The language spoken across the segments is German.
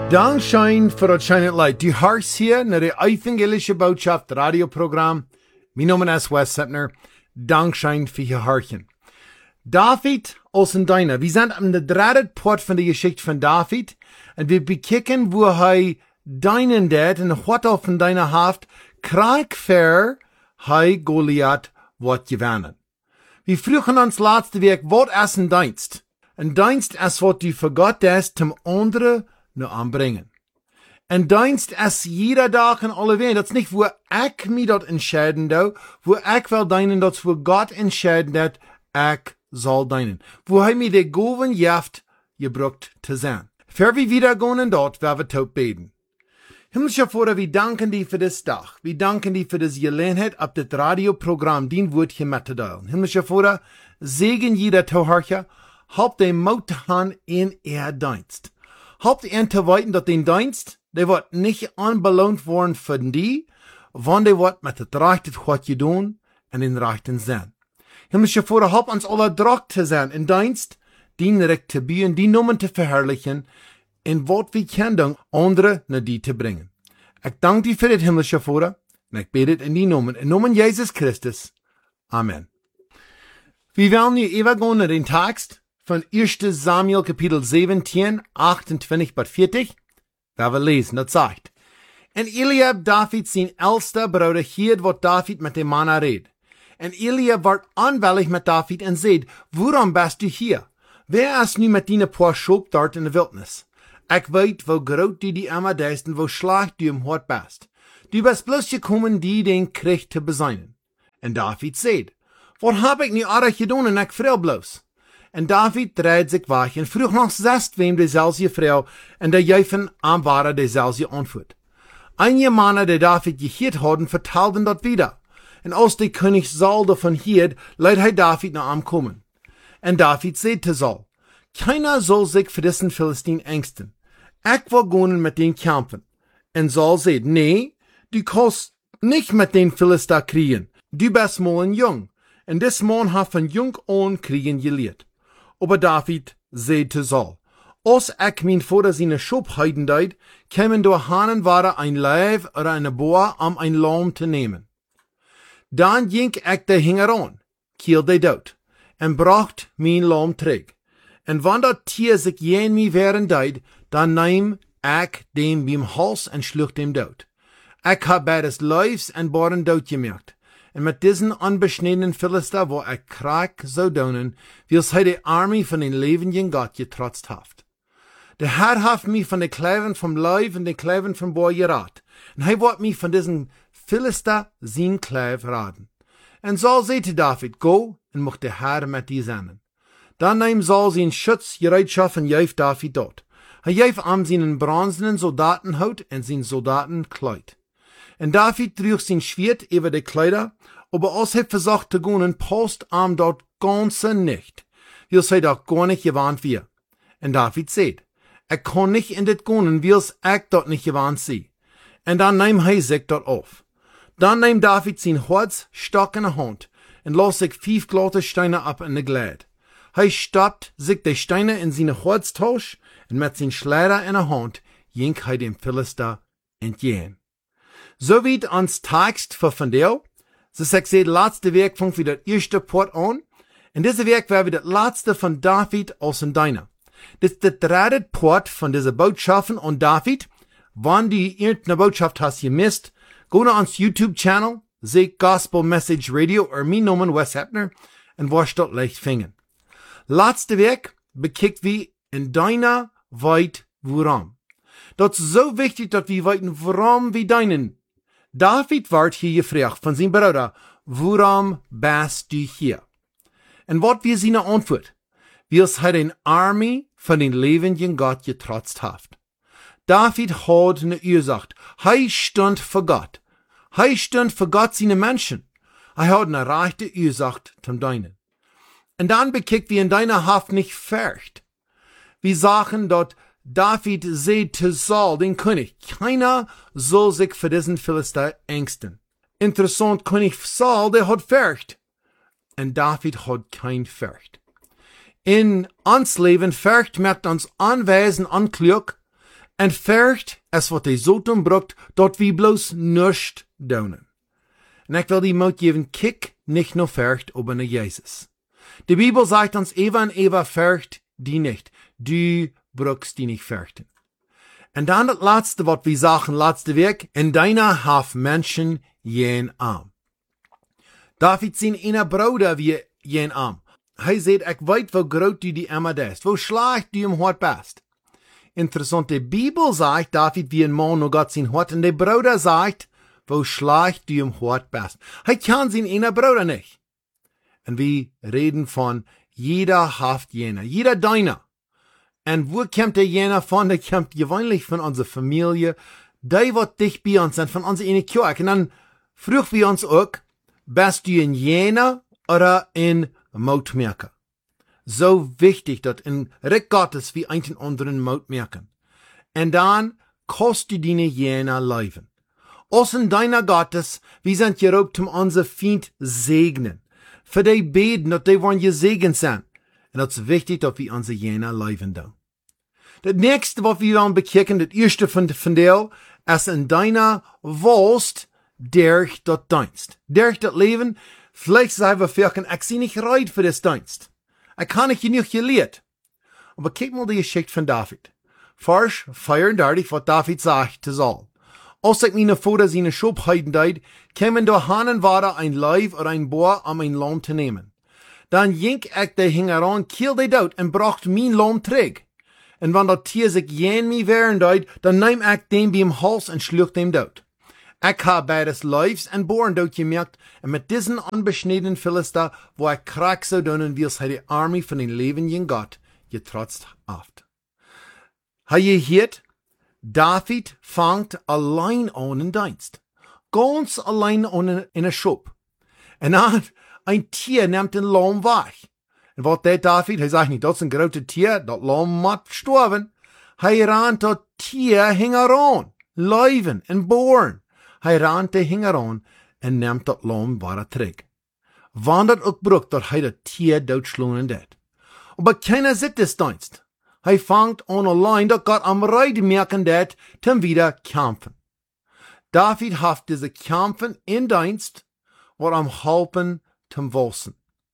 Dankschein für das schöne Leid. Du hörst hier nach der evangelische Botschaft Radioprogramm. Mein Name ist Wes Seppner. Dankschein für Ihr Hörchen. David aus dem Deiner. Wir sind am dritten Part von der Geschichte von David. Und wir bekicken, wo er deinen Dad und was auf von deiner Haft Krieg für Goliath wird gewonnen. Wir fragen uns letzte Week, was ist ein Dienst? Ein Dienst ist, was du für Gott ist, zum anderen nur anbringen. Ein Dienst ist jeder Tag und alle Welt. Das ist nicht, wo ich mich dort entscheiden darf, wo ich will dienen, das wo Gott entscheiden hat, ich soll dienen. Wo er mir die Gaben jaft, gebraucht zu sein. Für wir wieder gehen dort, werden wir tot beten. Himmlischer Vater, wir danken dir für das Tag. Wir danken dir für das Gelegenheit, ab das Radioprogramm, den Wort hier mitzuteilen. Himmlischer Vater, segen jeder Zuhörer, halb den Mut an in ihr Dienst. Halb ihn zu weiten, dass den Dienst, der wird nicht anbelohnt worden für die, wann der wird mit das Rechte, was je tun, und den rechten Sinn. Himmlischer Vater, halb uns alle Druck zu sein, in Dienst, den Recht zu bieten, die Nummern zu verherrlichen, in wat wir können, andere nach die zu bringen. Ich danke dir für das, himmlische Vater, und ich bete in die Namen Jesus Christus. Amen. Wir werden hier übergehen nach den Text von 1. Samuel Kapitel 17, 28 bis 40, da wir lesen, das sagt. Und Eliab, David, sein älster Bruder, hielt, wat David mit dem Mann redet. Und Eliab wird anwällig mit David und sagt, warum bist du hier? Wer ist nu mit deine paar Schop dort in der Wildnis? Ich weet, wo groot du die immer deist und wo schlecht du im Hort bist. Du bist bloß gekommen, die den Krieg zu beseinen. Und David sagt, wat hab ich nu alles gedaan und ich freu bloß? Und David dreht sich weg und vroeg noch selbst wem dezelfde Frau und der Jeufen aanbare dezelfde antwoord. Einige Männer, die David gehiert hadden, vertelden dat wieder. Und als der König Saul davon hiert, leidt hij David nach ihm kommen. Und David sagt zu Saul, keiner soll sich für diesen Philistine ängsten. Ich will gehen mit den kämpfen. Und Saul sagt, nee, du kannst nicht mit den Philister kriegen. Du bist mal ein Jung. Und das Mann hat von jung an kriegen gelehrt. Aber David sagt zu Saul, als ich mein Vater seine Schub heiden deid, kämen durch Hanen ware ein Leib oder eine Boa, ein Lamm zu nehmen. Dann ging ich der Hinger an, kiel de dort, und bracht mein Lamm träg. Und wenn das Tier sich jen mi wehren deid, dann nehm ich dem beim Hals und schlug dem dort. Ich hab beides Leibs und Bohren dort gemerkt. Und mit diesen unbeschnittenen Philister, wo ich Krieg so donen, wie es die Armee von den lebenden Gott getrotzt haft. Der Herr hat mich von den Kleven vom Leib und den Kleven vom Bohr gerat. Und er wird mich von diesen Philister sein Klev raten. Und Saul sagte David, go, und mocht der Herr mit dir sein. Dann nahm Saul seinen Schutz, Gereitschaft und jäuf David dort. Er jäuf am seinen bronzenen Soldatenhaut und sein Soldatenkleid. Und David trug sein Schwert über die Kleider, aber als er versucht zu gehen, passt ihm dort ganze nicht, wie es er dort gar nicht gewarnt wird. Und David sagt, er kann nicht in das gehen, wie es ich dort nicht gewarnt sie. Und dann nahm er sich dort auf. Dann nahm David sein Holzstock in der Hand und las sich 5 glatte Steine ab in der Gleit. Er stoppt sich die Steine in seine Holztausch und mit sein Schleider in der Hand ging er dem Philister entgegen. So wie ans Text für von der, so sagt sie, letzte Werk fängt wieder das erste Part an. In diesem Werk wäre wieder das letzte von David aus dem Deiner. Das ist der dritte Part von dieser Botschaften und David. Wenn du irgendeine Botschaft hast gemisst, geh nach uns YouTube-Channel, seh Gospel Message Radio oder mein Name Wes Seppner und wirst dort leicht finden. Letzte Werk bekickt wie in Deiner weit woran. Das ist so wichtig, dass wir weiten woran wie deinen. David wird hier gefragt von seinem Bruder, warum bist du hier? Und was wir seine Antwort? Wie es hat eine Armee von den lebenden Gott getrotzt haft. David hat eine Ursache. Er stand für Gott. Er stand für Gott seine Menschen. Er hat eine rechte Ursache zum Deinen. Und dann bekickt wir in deiner Haft nicht fürcht. Wir sagen dort, David sagt zu Saul, den König, keiner soll sich für diesen Philister ängsten. Interessant, König Saul, der hat Furcht. Und David hat kein Furcht. In uns Leben Furcht macht uns anweisen, anklug, En vergt, es wat hij zo doen brukt, dat wie bloos nuscht donen. En ik wil die moed geven, kijk nicht nur vergt, aber naar Jezus. De Bibel sagt uns, Eva und Eva vergt die nicht. Du brukst die nicht verchten. En dan het laatste wat we zagen laatste week, in deiner haf Menschen jen arm. David zien ene broeder wie jen arm. Hij zegt, ik weet hoe groot du die emmer dest, wo schlecht du im hart best. Interessant, de Bibel sagt, David wie ein Mann nur Gott sein hart, und der Bruder sagt, wo schlecht du im hart best. Hij kann sein ene Bruder nicht. Und wir reden von jeder haft jener, jeder deiner. Und wo kommt der jener von? Der kommt gewöhnlich von unserer Familie, die wat dicht bei uns sind, von unserer eine Kirche. Und dann fragen wir uns auch, bist du ein jener oder ein Moutmerker? So wichtig, dass in Recht Gottes wir einen anderen Mut merken. Und dann kostet du deine jener Leben. Aus in deiner Gottes, wir sind gerobt, um unser Feind segnen. Für die beten, dass die wollen gesegnet sein. Und das ist wichtig, dass wir unsere jener Leben tun. Das nächste, was wir wollen bekijken, das erste von der, ist in deiner Wurst, durch das Dienst. Durch das Leben, vielleicht sagen wir vielleicht, ich sehe nicht reid für das Dienst. Ich kann nicht genug gelehrt. Aber kijk mal die Geschichte von David. Vers 34, was David sagt zu Saul. Als ich meine Vater seine Schubheiten deed, kämen da Hanen war ein Leib oder ein Boer, um ein Lohn zu nehmen. Dann jink ich de hingeran, kiel de dood en bracht mijn Lohn terug. En wanneer dat Tier sich jen mij wehren deed, dan neem ik dem beim Hals en schlucht dem dood. Ik heb bij des Leibs en Boeren dood gemerkt, en met diesen unbeschnitten Philister, wo ik krak zou doen, wie hij de Armee van den levenden Gott getrotzt haft. Hij je gehoord? David fangt allein an in Dienst. Ganz allein an in een Schub. En dan ein Tier nimmt den Lamm weg. Und was der David? Er sagt nicht, das ist ein großes Tier, das Lamm muss sterben. Er rannt das Tier hingeran, Leuven und Bohren. Er rannt der hingeran und nimmt das Lamm wieder zurück. Wann das auch brucht, dass er das Tier totschlungen det. Aber keiner sieht das Dienst. Er fängt an allein, dass Gott am Reiden merken det, zum wieder kämpfen. David hat diese Kämpfen in Dienst, oder am Halpen zum Wolsen.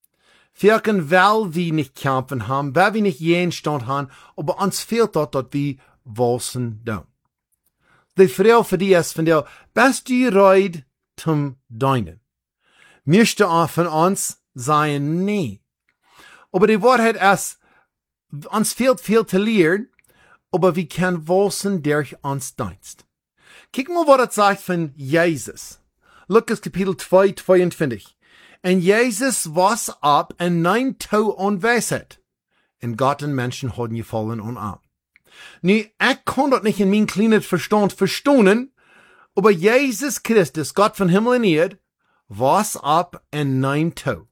Wirken, weil wir nicht kämpfen haben, weil wir nicht jeden Stand haben, aber uns fehlt dort, dass wir Wolsen tun. Die Frau für die ist von der, bist du reid zum Deinen? Möchte auch von uns sein, nee. Aber die Wahrheit ist, uns fehlt viel zu lernen, aber wir können Wolsen durch uns Dienst. Kick mal, was das sagt von Jesus. Lukas Kapitel 2, 22. En Jezus was ab en nein Tau an Weisheit. En Gott en Menschen hadden gefallen an arm. Nu, ich kann das nicht in mein kleines Verstand verstehen, aber Jesus Christus, Gott von Himmel und Erde, was ab en nein Tau.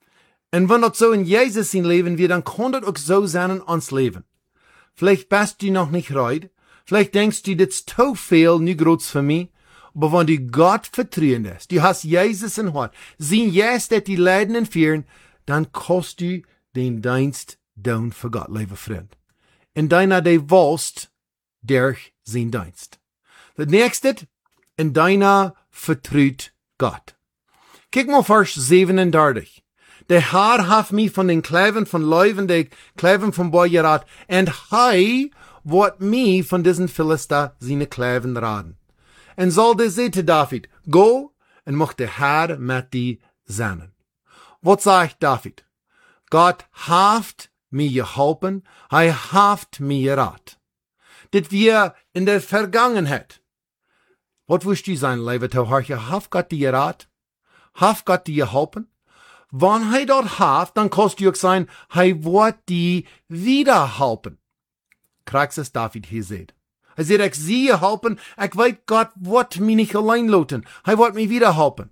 En wenn das so in Jesus sein Leben wird, dann kann das auch so sein in uns Leben. Vielleicht bist du noch nicht reid, vielleicht denkst du, das ist zu viel, nicht groß für mich, aber wenn du Gott vertrauen lässt, du hast Jesus in Hort, sehen jetzt, dass die Leiden entführen, dann kostet du den Dienst down für Gott, lieber Freund. In deiner de willst, durch sein Dienst. Das nächste, in deiner vertraut Gott. Kijk mal Vers 37. Der Herr hat mich von den Kleven von Leuven, den Kleven von Bojerat, und hei wird mich von diesen Philister seine Kleven raden. En zal de zeggen te David, go, en mocht de Herr met die zijn. Wat zegt David? Gott haft mir geholpen, hij haft mir gerat. Dit wir in der Vergangenheit. Wat wist u zijn leven te horen? Haft Gott die gerat? Haft Gott die geholpen? Wann hij dat haft, dan kost u ook zijn, hij wordt die wieder helpen. Krijgt es David hier zegt. Hij zegt, ik zie je helpen, ik weet Gott wordt mij niet alleen laten. Hij wordt mij wieder helpen.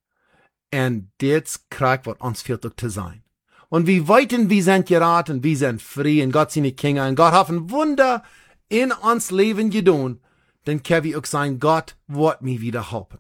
En dit krijgt wat ons fehlt ook te zijn. Und wir weten, wir sind geraten, wir sind frei, und Gott seine Kinder, und Gott hat ein Wunder in uns Leben getan, dann können wir auch sagen, Gott wird mir wieder helfen.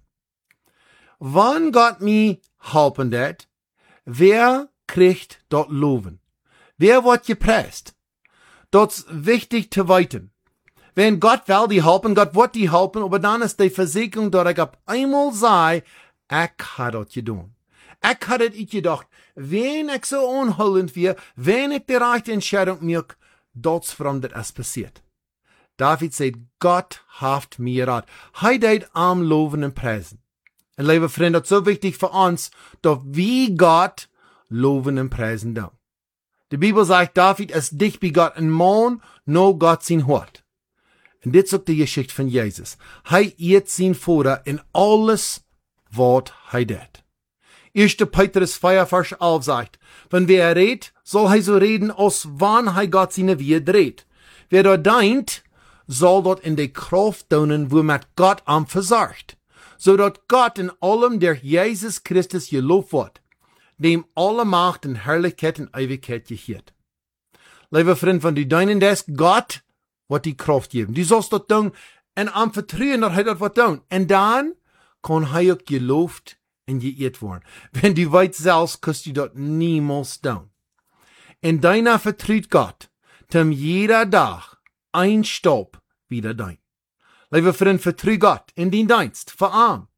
Wann Gott mir helfen wird, wer kriegt dort Loben? Wer wird gepreist? Das ist wichtig zu weiten. Wenn Gott will die helpen, Gott wird die helpen, aber dann ist die Versicherung, dass ich ab einmal sei, ich habe das getan. Ich habe das gedacht, wenn ich so unholend wäre, wenn ich die rechte Entscheidung mache, das from das ist passiert. David sagt, Gott haft mir rat. Hij deed am loven und preisen. Und liebe Freunde, das ist so wichtig für uns, dass wir Gott loven und preisen da. Die Bibel sagt, David ist dicht bei Gott ein Mann, no Gott sein Hort. Und das ist die Geschichte von Jesus. Hij eet sein Vater in alles, was hij deed. 1. Petrus 4, Vers 11 sagt, wenn wer redet, soll hij so reden, als wann hij Gott seine Wehe dreht. Wer da deint, soll dort in die Kraft tun, wo mit Gott am versorgt. So dat Gott in allem der Jesus Christus gelobt wird, dem alle Macht und Herrlichkeit und Ewigkeit gehört. Liebe Freund, wenn du deinen das, Gott wird die Kraft geben. Du sollst das tun und am Vertrauen, dass er das wird tun. Und dann kann er auch gelobt und geehrt werden. Wenn du weißt selbst, kannst du das niemals tun. In deiner vertraut Gott, dem jeder Tag ein Staub wieder dein. Liebe Freund, vertrau Gott in den Dienst, vor allem.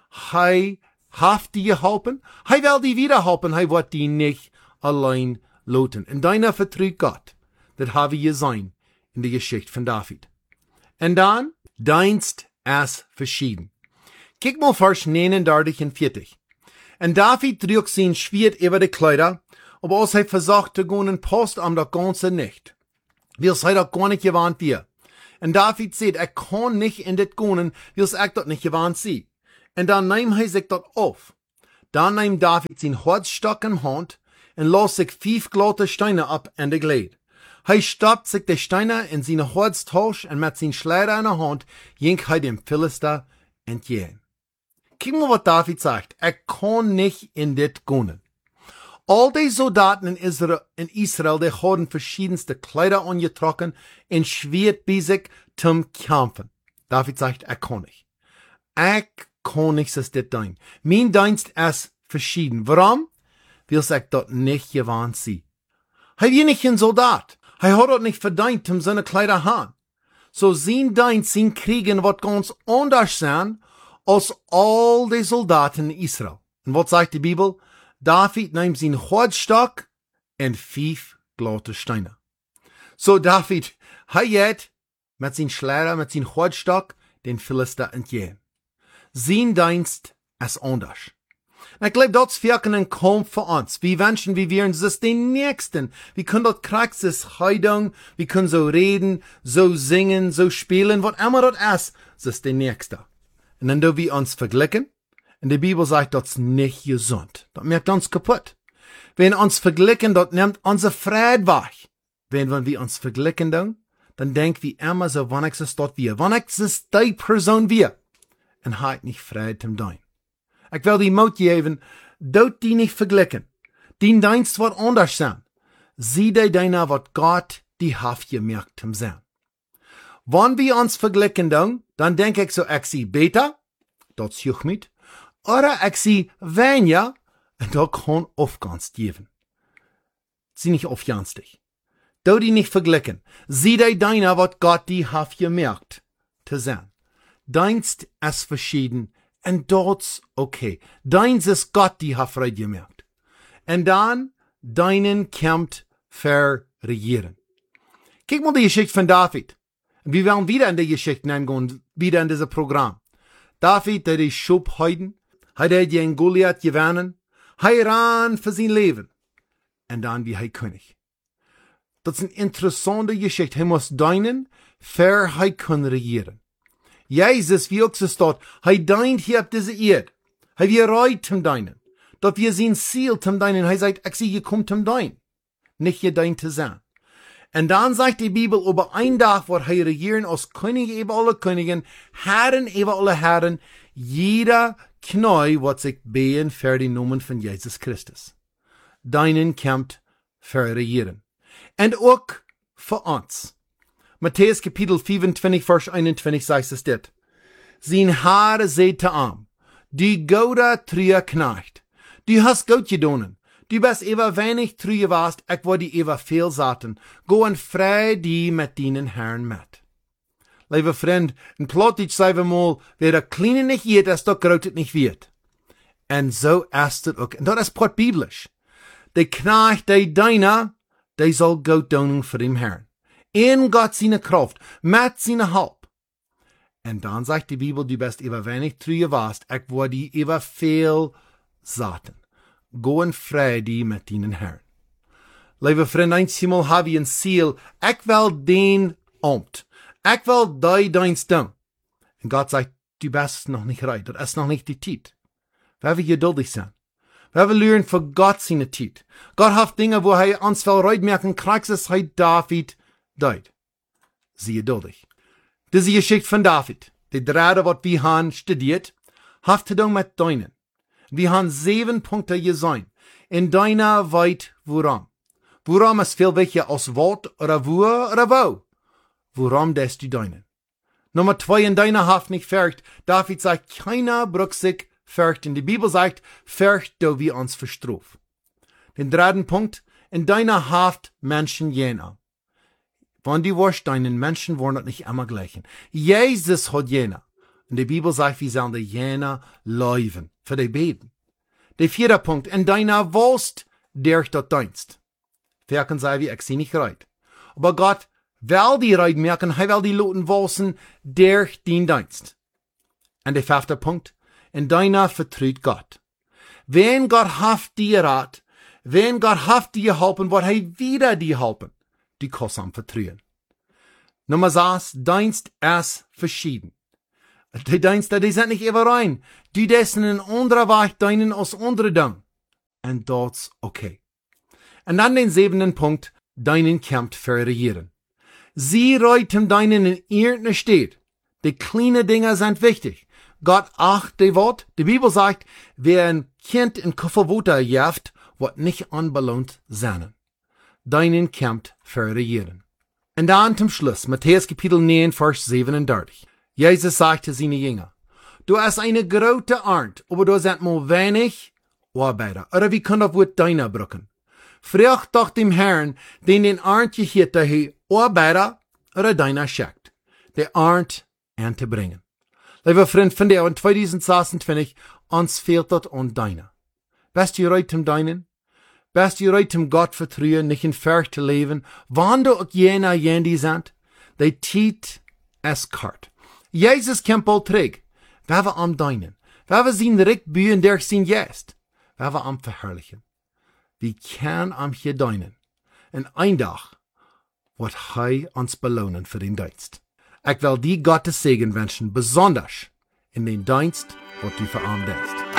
Hij haft die geholpen, hij will die wieder helpen, hij wird die nicht allein loten. In deiner vertraut Gott, das habe ich gesehen in der Geschichte von David. Und dann, Dienst ist verschieden. Kijk mal Vers 39 und 40. Und David trug sein Schwert über die Kleider, aber als er versucht zu gehen in Post am das Ganze nicht. Wie es heute gar nicht gewarnt wird. Und David sagt, er kann nicht in das gehen, wie es er dort nicht gewarnt sie. Und dann nimmt er sich dort auf. Dann nimmt David sein Holzstock in Hand und lässt sich 5 glatte Steine ab in der Gled. Er stoppt sich die Steine in seine Holztausch und mit seinem Schleider in der Hand jinkt er dem Philister entgegen. Guck mal, was David sagt. Er kann nicht in das gehen. All die Soldaten in Israel, die haben verschiedenste Kleider angetroffen und Schwert bei sich zum Kämpfen. David sagt, er kann nicht. Ich kann nicht das tun. Mein Dienst ist verschieden. Warum? Weil ich dort nicht gewarnt sie. Er ist nicht ein Soldat. Er hat dort nicht verdient, um seine Kleider haben. So sein Dienst, sein Kriegen wird ganz anders sein, als all die Soldaten in Israel. Und was sagt die Bibel? David nimmt sein Holzstock und 5 glatte Steine. So David, geht mit seinem Schleier, mit seinem Holzstock den Philister entgegen. Sein Dienst ist anders. Und ich glaube, das wirken ein Kampf für uns. Wir Menschen, wie wir uns den Nächsten. Wir können dort Praxis heiden, wir können so reden, so singen, so spielen, was immer das ist der Nächste. Und dann do wir uns vergleichen. Und die Bibel sagt, das ist nicht gesund. Das macht uns kaputt. Wenn wir uns vergleichen, das nimmt unsere Freude weg. Wenn wir uns vergleichen, dann denken wir immer so, wann ich es dort wir, wann ich es die Person wir. Und halt nicht Freude zum Dein. Ich will die Mut geben, dort die nicht vergleichen. Die Dienst wird anders sein. Sieh dir deiner, was Gott die Haft gemerkt zum sein. Wenn wir uns vergleichen, dann denke ich so, ich sie besser, das juch mit. Oder ich sie weniger, und da kann Aufgans geben. Sie nicht aufganstig. Da die nicht vergleichen. Sieh dir deiner, was Gott die Haft gemerkt zu sein. Dienst ist verschieden, und dort okay. Deins ist Gott die Haft gemerkt. Und dann, deinen kämpft verregieren. Kick mal die Geschichte von David. Wir werden wieder in die Geschichte hineingehen, wieder in dieses Programm. David, der die Schub heiden, hat gegen Goliath gewonnen, ran für sein Leben. Und dann wie König. Das ist eine interessante Geschichte. Er muss deinen, für können regieren. Jesus, wie auch es dort, deint hier auf diese Erde. Wir reit zum deinen. Dort wir sein Ziel zum deinen. Sagt, ich sie gekommen zum dein. Nicht gedeint zu sein. Und dann sagt die Bibel, über ein Tag wird er regieren als König über alle Königen, Herren über alle Herren. Jeder Knie wird sich behen für die Namen von Jesus Christus. Deinen kämpft für regieren. Und auch für uns. Matthäus Kapitel 25, Vers 21 sagt es dit. Sein Haare seht te arm. Die Gouda trüe knecht. Du hast gut gedonen. Du bist ewer wenig trüe warst, ich wo die ewer viel saten. Go en frei die mit deinen Herren mit. Lieve vriend, in Plattdeutsch sagen wir mal, wer der Kleine nicht geht, dass der Grote nicht wird. Und so ist es auch. Und das ist Port biblisch. Der Knecht, der deiner, der soll Gott dienen für den Herrn. In Gott seine Kraft, mit seiner Halb. Und dann sagt die Bibel, du bist über wenig true warst, ich wo die über viel saten. Go in Friede mit deinen Herrn. Lieve vriend, einmal habe ich ein Ziel, ich will den Amt. Ich will deins tun. Und Gott sagt, du bist noch nicht reif, das ist noch nicht die Zeit. Wir wollen geduldig sein. Wir wollen lernen für Gott seine Zeit. Gott hat Dinge, wo uns will reut merken, kriegst es David deut. Sie geduldig. Diese Geschichte von David, die Drade, was wir haben studiert, hat zu tun mit deinen. Wir haben 7 Punkte gesehen. In deiner weit woran. Woran ist viel wichtiger als Wort oder wo? Woran des du deinen? Nummer 2, in deiner Haft nicht fürcht. David sagt, keiner brucht sich fürcht. Und die Bibel sagt, fürcht, da wir uns verstruf. Den 3. Punkt, in deiner Haft Menschen jener. Wenn die warst, deinen Menschen wollen nicht immer gleichen. Jesus hat jener. Und die Bibel sagt, wir sollen die jener leuven. Für die beten. Der 4. Punkt, in deiner Wurst, der dort dienst. Werken sei wie, ich sie nicht reit. Aber Gott will die reit merken, er will die Leuten wissen, der den dienst. Und der 5. Punkt, in deiner vertraut Gott. Wenn Gott haft dir rat, wenn Gott haft dir helfen, wird er wieder dir helfen. Die kostsam vertrauen. Nummer 6, Dienst ist verschieden. Die Dienste, die sind nicht überein. Die dessen in anderer Weg deinen als andere Ding. Und das okay. Und dann den 7. Punkt, deinen kämpft für regieren. Sie reuten deinen in irgendeiner Stadt. Die kleinen Dinge sind wichtig. Gott acht die Wort. Die Bibel sagt, wer ein Kind in Kofferwuter jaft, wird nicht unbelohnt sein. Deinen kämpft für regieren. Und dann zum Schluss, Matthäus Kapitel 9, Vers 37. Jesus sagte seine Jünger, du hast eine große Ernte, aber du sind mal wenig Arbeiter. Oder wie kann das Wort deiner brücken? Frag doch dem Herrn, den Ernte hier daher Arbeiter oder deiner schickt, der Ernte anzubringen. Lieber Freund, finde ich, in 2026, uns fehlt das an deiner. Bist du bereit zum deinen? Bist du bereit zum Gott vertrauen, nicht in Furcht zu leben? Wann du auch jener jendi sind, die Zeit ist kort. Jesus kämpft all träg. Wer wir am deinen? Wer wir sein Recht bühen, der sein Jest? Wer wir am verherrlichen? Wie kann am hier deinen? Und ein Tag wird er uns belohnen für den Dienst. Ich will die Gottes Segen wünschen, besonders in den Dienst, was du für am denkst.